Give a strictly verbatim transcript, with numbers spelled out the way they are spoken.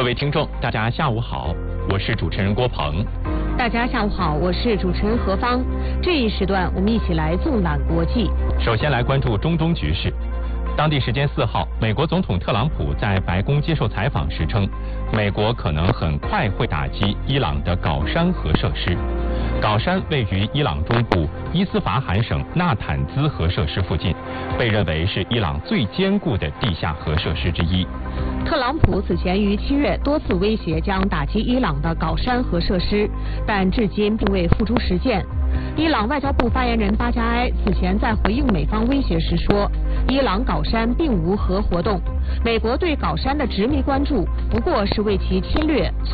位听众，大家下午好，我是主持人郭鹏。 大家下午好，我是主持人何芳。这一时段，我们一起来纵览国际。 首先来关注中东局势。当地时间四号，美国总统特朗普在白宫接受采访时称，美国可能很快会打击伊朗的镐山核设施。镐山位于伊朗中部伊斯法罕省纳坦兹核设施附近，被认为是伊朗最坚固的地下核设施之一。 特朗普此前于七月多次威胁将打击伊朗的镐山核设施，但至今并未付诸实践。伊朗外交部发言人巴加埃此前在回应美方威胁时说，伊朗镐山并无核活动，美国对镐山的执迷关注不过是为其侵略